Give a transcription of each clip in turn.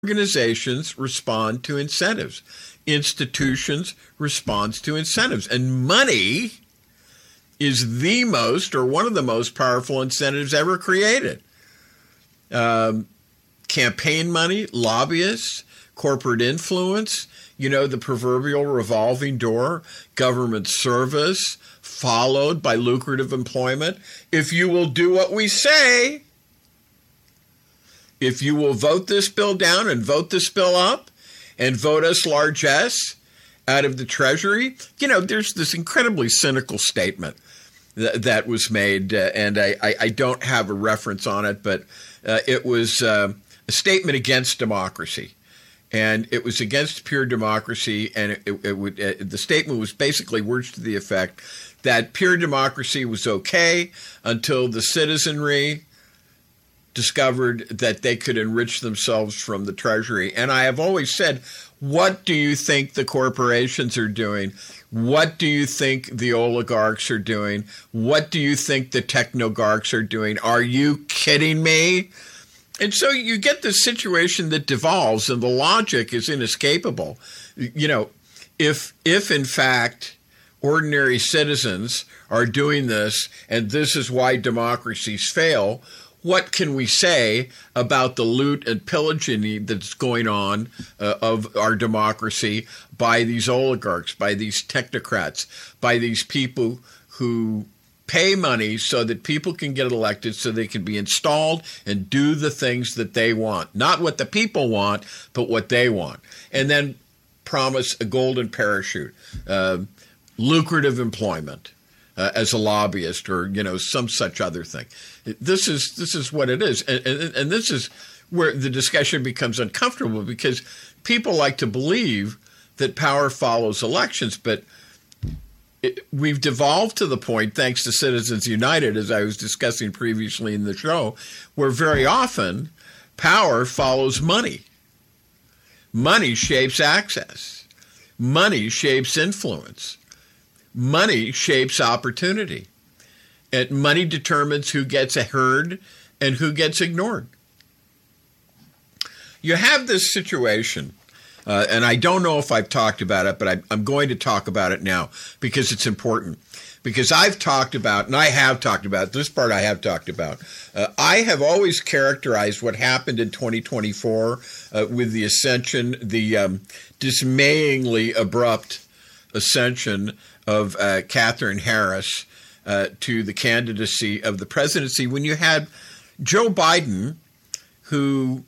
Organizations respond to incentives. Institutions respond to incentives. And money is the most or one of the most powerful incentives ever created. Campaign money, lobbyists, corporate influence, the proverbial revolving door, government service, followed by lucrative employment. If you will do what we say, if you will vote this bill down and vote this bill up and vote us largesse out of the Treasury, there's this incredibly cynical statement that was made, and I don't have a reference on it, but it was a statement against democracy. And it was against pure democracy, and the statement was basically words to the effect that pure democracy was okay until the citizenry discovered that they could enrich themselves from the Treasury. And I have always said, what do you think the corporations are doing? What do you think the oligarchs are doing? What do you think the technogarchs are doing? Are you kidding me? And so you get this situation that devolves, and the logic is inescapable. If in fact ordinary citizens are doing this, and this is why democracies fail, what can we say about the loot and pillaging that's going on of our democracy by these oligarchs, by these technocrats, by these people who pay money so that people can get elected so they can be installed and do the things that they want? Not what the people want, but what they want. And then promise a golden parachute, lucrative employment as a lobbyist or, some such other thing. This is what it is. And this is where the discussion becomes uncomfortable, because people like to believe that power follows elections. But we've devolved to the point, thanks to Citizens United, as I was discussing previously in the show, where very often power follows money. Money shapes access. Money shapes influence. Money shapes opportunity. And money determines who gets heard and who gets ignored. You have this situation, and I don't know if I've talked about it, but I'm going to talk about it now because it's important. Because I've talked about, and I have talked about, this part I have talked about, I have always characterized what happened in 2024 with the ascension, the dismayingly abrupt ascension of Katherine Harris to the candidacy of the presidency, when you had Joe Biden, who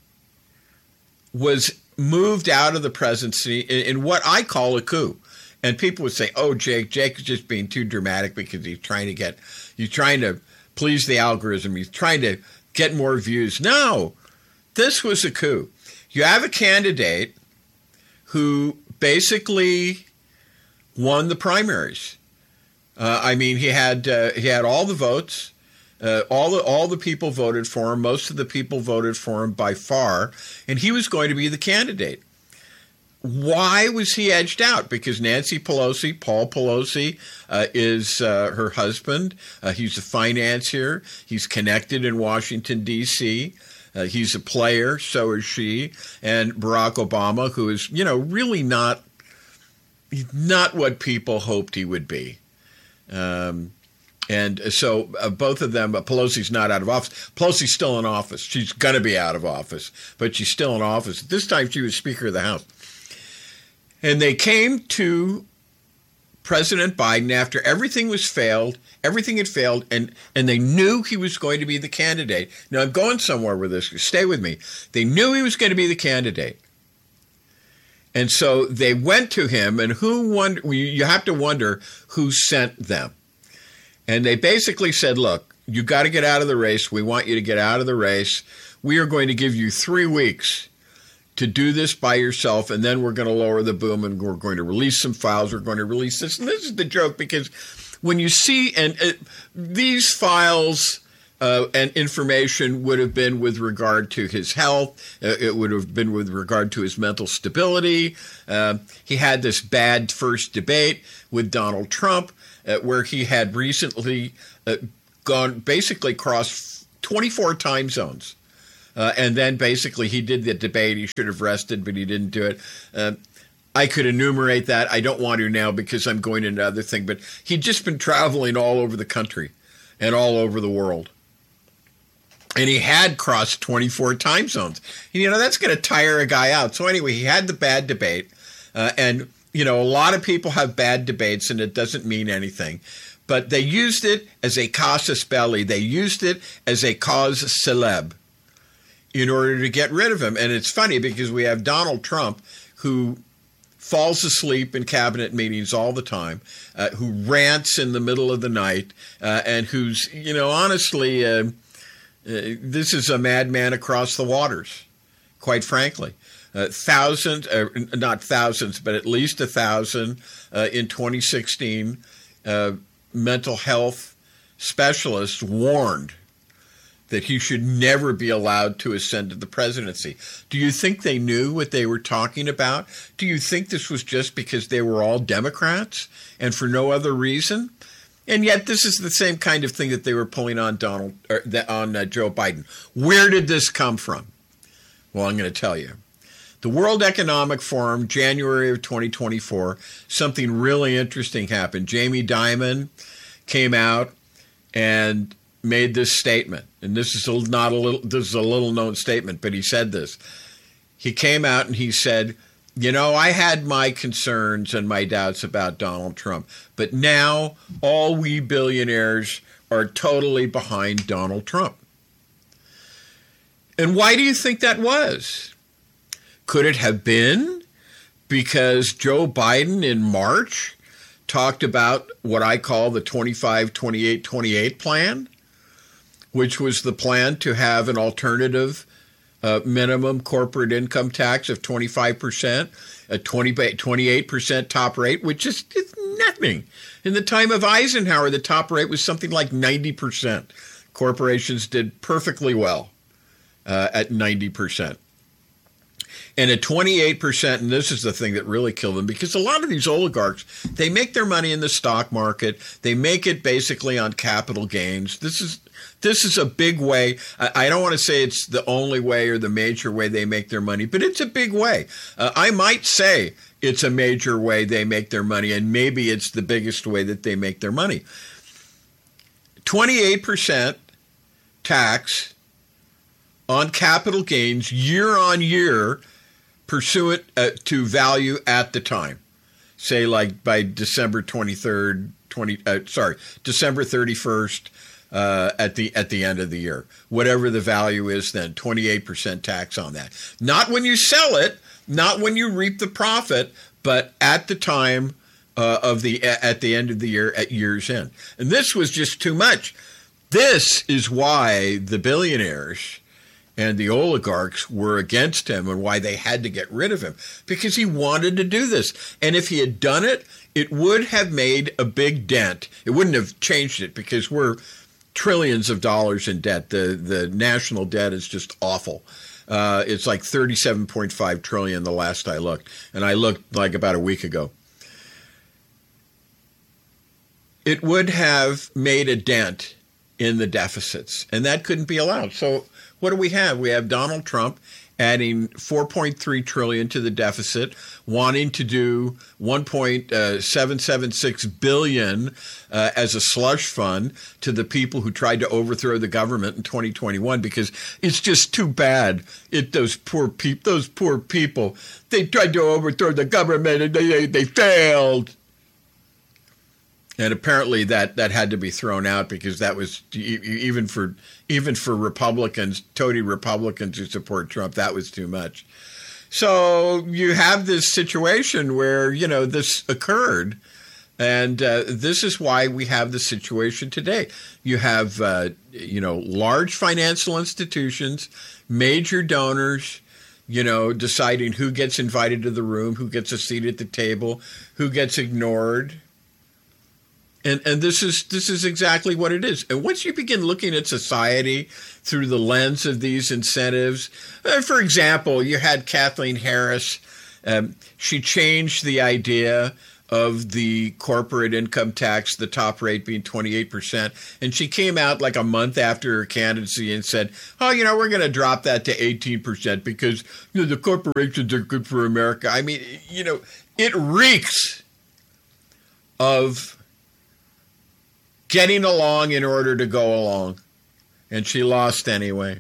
was moved out of the presidency in what I call a coup. And people would say, oh, Jake is just being too dramatic because he's trying to please the algorithm. He's trying to get more views. No, this was a coup. You have a candidate who basically won the primaries. He had all the votes. All the people voted for him. Most of the people voted for him by far, and he was going to be the candidate. Why was he edged out? Because Nancy Pelosi, Paul Pelosi, is her husband. He's a financier. He's connected in Washington, D.C. He's a player. So is she. And Barack Obama, who is, really not what people hoped he would be. And so both of them, Pelosi's not out of office. Pelosi's still in office. She's going to be out of office, but she's still in office. This time she was Speaker of the House. And they came to President Biden after everything had failed, and they knew he was going to be the candidate. Now, I'm going somewhere with this. Stay with me. They knew he was going to be the candidate. And so they went to him, and you have to wonder who sent them. And they basically said, look, you got to get out of the race. We want you to get out of the race. We are going to give you 3 weeks to do this by yourself, and then we're going to lower the boom, and we're going to release some files. We're going to release this. And this is the joke, because when you see these files and information would have been with regard to his health. It would have been with regard to his mental stability. He had this bad first debate with Donald Trump, where he had recently crossed 24 time zones. And then basically he did the debate. He should have rested, but he didn't do it. I could enumerate that. I don't want to now because I'm going into other thing. But he'd just been traveling all over the country and all over the world. And he had crossed 24 time zones. And, that's going to tire a guy out. So anyway, he had the bad debate. And, a lot of people have bad debates and it doesn't mean anything. But they used it as a casus belli. They used it as a cause célèbre in order to get rid of him. And it's funny because we have Donald Trump, who falls asleep in cabinet meetings all the time, who rants in the middle of the night, and who's, honestly, this is a madman across the waters, quite frankly. Thousands, not thousands, but at least 1,000 in 2016, mental health specialists warned that he should never be allowed to ascend to the presidency. Do you think they knew what they were talking about? Do you think this was just because they were all Democrats and for no other reason? And yet this is the same kind of thing that they were pulling on Joe Biden. Where did this come from? Well, I'm going to tell you. The World Economic Forum, January of 2024, something really interesting happened. Jamie Dimon came out and made this statement, and this is a little known statement, but he said this. He came out and he said, I had my concerns and my doubts about Donald Trump, but now all we billionaires are totally behind Donald Trump. And why do you think that was? Could it have been because Joe Biden in March talked about what I call the 25-28-28 plan, which was the plan to have an alternative minimum corporate income tax of 25%, a 28% top rate, which is nothing. In the time of Eisenhower, the top rate was something like 90%. Corporations did perfectly well at 90%. And at 28%, and this is the thing that really killed them, because a lot of these oligarchs, they make their money in the stock market. They make it basically on capital gains. This is a big way. I don't want to say it's the only way or the major way they make their money, but it's a big way. I might say it's a major way they make their money, and maybe it's the biggest way that they make their money. 28% tax on capital gains year on year, pursuant to value at the time. Say like by December 23rd, December 31st, at the end of the year. Whatever the value is then, 28% tax on that. Not when you sell it, not when you reap the profit, but at the time at the end of the year, at year's end. And this was just too much. This is why the billionaires and the oligarchs were against him and why they had to get rid of him, because he wanted to do this. And if he had done it, it would have made a big dent. It wouldn't have changed it because we're trillions of dollars in debt. The national debt is just awful. It's like 37.5 trillion the last I looked, and I looked like about a week ago. It would have made a dent in the deficits, and that couldn't be allowed. So what do we have? We have Donald Trump adding $4.3 trillion to the deficit, wanting to do $1.776 billion as a slush fund to the people who tried to overthrow the government in 2021, because it's just too bad. Those poor people, they tried to overthrow the government and they failed. And apparently that had to be thrown out, because that was even for Republicans, toady Republicans who support Trump, that was too much. So you have this situation where, this occurred, and this is why we have the situation today. You have, large financial institutions, major donors, deciding who gets invited to the room, who gets a seat at the table, who gets ignored. And this is exactly what it is. And once you begin looking at society through the lens of these incentives, for example, you had Kathleen Harris. She changed the idea of the corporate income tax, the top rate being 28%. And she came out like a month after her candidacy and said, we're going to drop that to 18% because the corporations are good for America. I mean, it reeks of getting along in order to go along. And she lost anyway.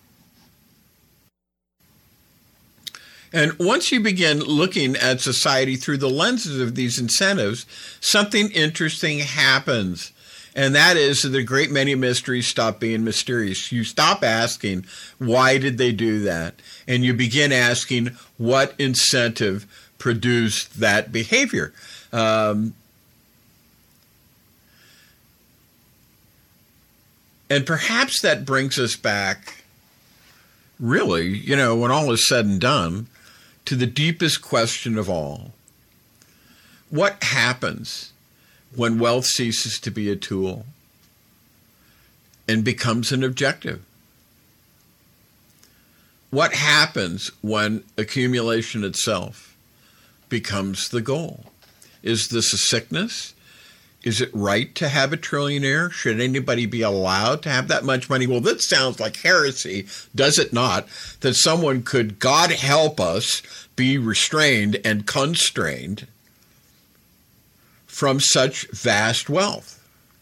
And once you begin looking at society through the lenses of these incentives, something interesting happens. And that is that a great many mysteries stop being mysterious. You stop asking, why did they do that? And you begin asking, what incentive produced that behavior? And perhaps that brings us back, really, when all is said and done, to the deepest question of all. What happens when wealth ceases to be a tool and becomes an objective? What happens when accumulation itself becomes the goal? Is this a sickness? Is it right to have a trillionaire? Should anybody be allowed to have that much money? Well, that sounds like heresy, does it not? That someone could, God help us, be restrained and constrained from such vast wealth.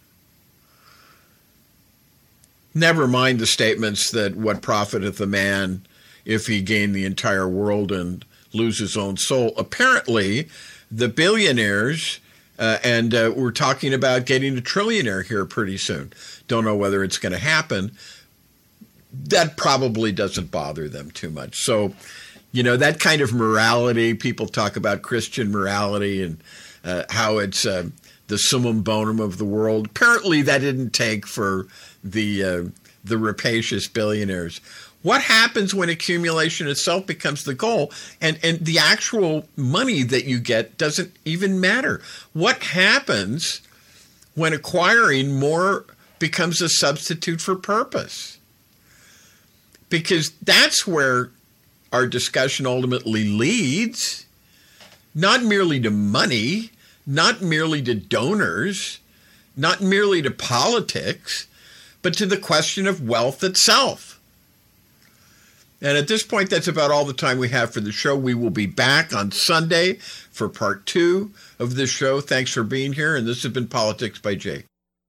Never mind the statements that what profiteth a man if he gain the entire world and lose his own soul. Apparently, the billionaires... And we're talking about getting a trillionaire here pretty soon. Don't know whether it's going to happen. That probably doesn't bother them too much. So, that kind of morality, people talk about Christian morality and how it's the summum bonum of the world. Apparently that didn't take for the rapacious billionaires. What happens when accumulation itself becomes the goal and the actual money that you get doesn't even matter? What happens when acquiring more becomes a substitute for purpose? Because that's where our discussion ultimately leads, not merely to money, not merely to donors, not merely to politics, but to the question of wealth itself. And at this point, that's about all the time we have for the show. We will be back on Sunday for part 2 of this show. Thanks for being here. And this has been Politics by Jay.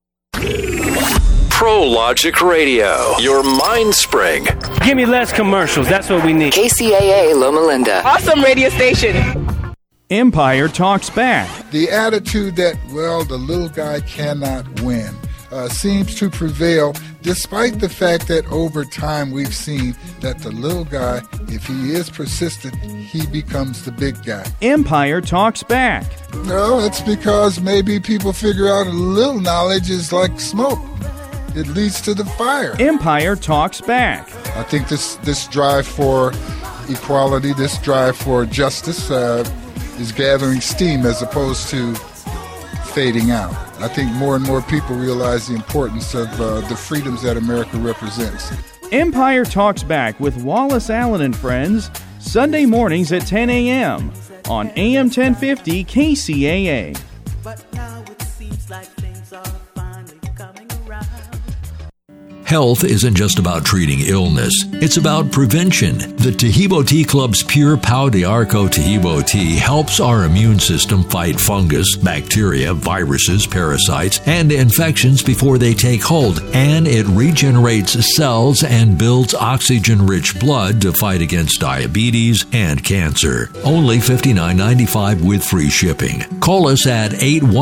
ProLogic Radio, your mind spring. Give me less commercials. That's what we need. KCAA Loma Linda. Awesome radio station. Empire Talks Back. The attitude that, the little guy cannot win seems to prevail, despite the fact that over time we've seen that the little guy, if he is persistent, he becomes the big guy. Empire Talks Back. No, it's because maybe people figure out a little knowledge is like smoke. It leads to the fire. Empire Talks Back. I think this drive for equality, this drive for justice is gathering steam as opposed to fading out. I think more and more people realize the importance of the freedoms that America represents. Empire Talks Back with Wallace Allen and Friends, Sunday mornings at 10 a.m. on AM 1050 KCAA. But now it seems like things are finally coming around. Health isn't just about treating illness, it's about prevention. The Tahibo Tea Club's Pure Pau de Arco Tahibo tea helps our immune system fight fungus, bacteria, viruses, parasites, and infections before they take hold, and it regenerates cells and builds oxygen-rich blood to fight against diabetes and cancer. Only $59.95 with free shipping. Call us at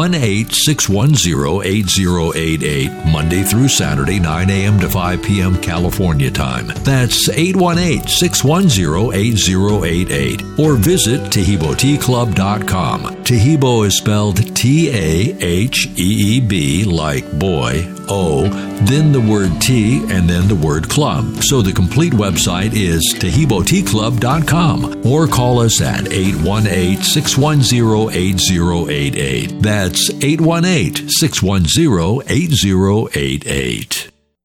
818-610-8088, Monday through Saturday, 9 a.m. to 5 p.m. California time. That's 818-610-8088. Or visit TahiboTeaClub.com. Tahibo is spelled T-A-H-E-E-B like boy, O, then the word tea, and then the word club. So the complete website is TahiboTeaClub.com. Or call us at 818-610-8088. That's 818-610-8088.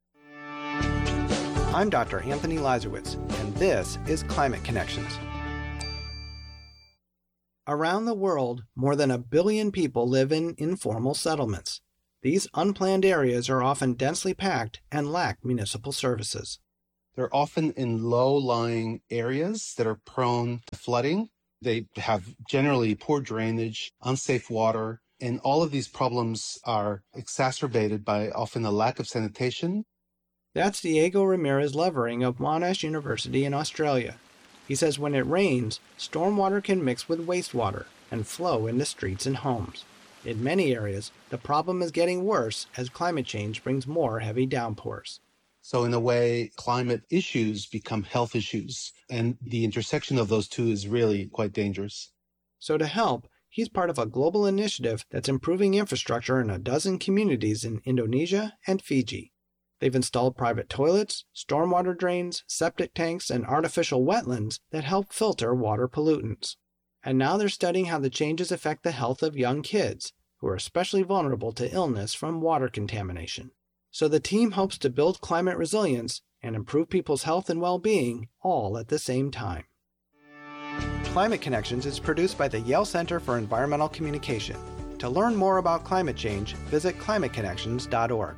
I'm Dr. Anthony Lazarowitz, and this is Climate Connections. Around the world, more than 1 billion people live in informal settlements. These unplanned areas are often densely packed and lack municipal services. They're often in low-lying areas that are prone to flooding. They have generally poor drainage, unsafe water, and all of these problems are exacerbated by often a lack of sanitation. That's Diego Ramirez Levering of Monash University in Australia. He says when it rains, stormwater can mix with wastewater and flow into streets and homes. In many areas, the problem is getting worse as climate change brings more heavy downpours. So in a way, climate issues become health issues, and the intersection of those two is really quite dangerous. So to help, he's part of a global initiative that's improving infrastructure in 12 communities in Indonesia and Fiji. They've installed private toilets, stormwater drains, septic tanks, and artificial wetlands that help filter water pollutants. And now they're studying how the changes affect the health of young kids, who are especially vulnerable to illness from water contamination. So the team hopes to build climate resilience and improve people's health and well-being all at the same time. Climate Connections is produced by the Yale Center for Environmental Communication. To learn more about climate change, visit climateconnections.org.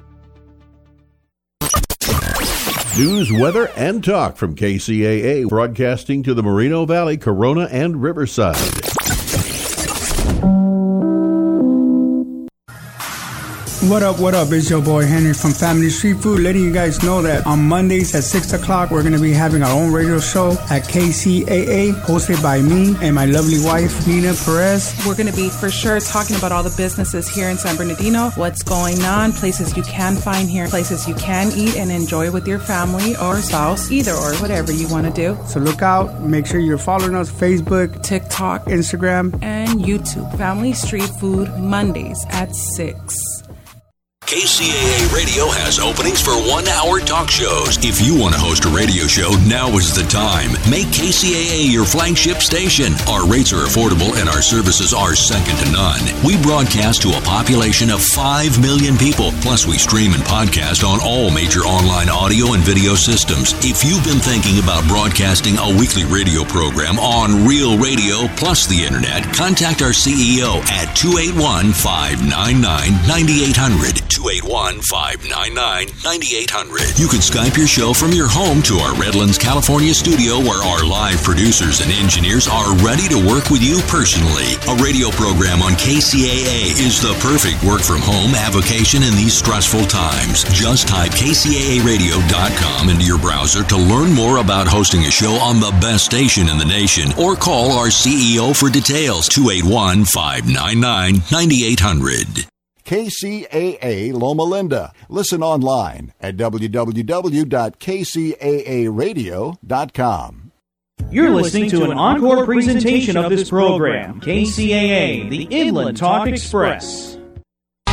News, weather, and talk from KCAA, broadcasting to the Moreno Valley, Corona, and Riverside. What up? It's your boy Henry from Family Street Food, letting you guys know that on Mondays at 6 o'clock, we're going to be having our own radio show at KCAA, hosted by me and my lovely wife, Nina Perez. We're going to be for sure talking about all the businesses here in San Bernardino, what's going on, places you can find here, places you can eat and enjoy with your family or spouse, either or whatever you want to do. So look out. Make sure you're following us Facebook, TikTok, Instagram, and YouTube. Family Street Food, Mondays at 6. KCAA Radio has openings for 1-hour talk shows. If you want to host a radio show, now is the time. Make KCAA your flagship station. Our rates are affordable and our services are second to none. We broadcast to a population of 5 million people. Plus, we stream and podcast on all major online audio and video systems. If you've been thinking about broadcasting a weekly radio program on Real Radio plus the Internet, contact our CEO at 281-599-9800. 281-599-9800. You can Skype your show from your home to our Redlands, California studio where our live producers and engineers are ready to work with you personally. A radio program on KCAA is the perfect work-from-home avocation in these stressful times. Just type kcaaradio.com into your browser to learn more about hosting a show on the best station in the nation, or call our CEO for details, 281-599-9800. KCAA Loma Linda. Listen online at www.kcaaradio.com. You're listening to an encore presentation of this program, KCAA, the Inland Talk Express.